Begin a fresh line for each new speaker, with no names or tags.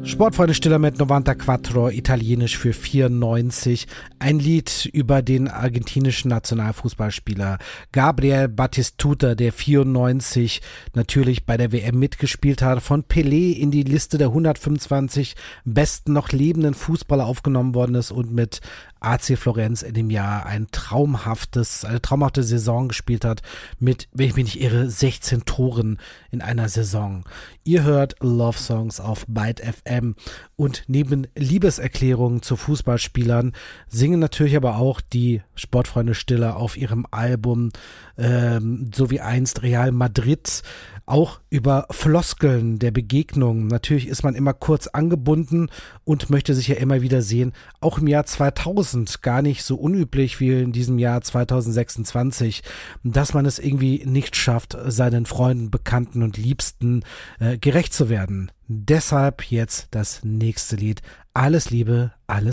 Sportfreunde Stiller mit 94, italienisch für 94. Ein Lied über den argentinischen Nationalfußballspieler Gabriel Batistuta, der 94 natürlich bei der WM mitgespielt hat, von Pelé in die Liste der 125 besten noch lebenden Fußballer aufgenommen worden ist und mit AC Florenz in dem Jahr eine traumhafte Saison gespielt hat mit, wenn ich mich nicht irre, 16 Toren in einer Saison. Ihr hört Love Songs auf Byte FM und neben Liebeserklärungen zu Fußballspielern singen natürlich aber auch die Sportfreunde Stiller auf ihrem Album so wie einst Real Madrid auch über Floskeln der Begegnung. Natürlich ist man immer kurz angebunden und möchte sich ja immer wieder sehen. Auch im Jahr 2000, gar nicht so unüblich wie in diesem Jahr 2026, dass man es irgendwie nicht schafft, seinen Freunden, Bekannten und Liebsten gerecht zu werden. Deshalb jetzt das nächste Lied. Alles Liebe, alles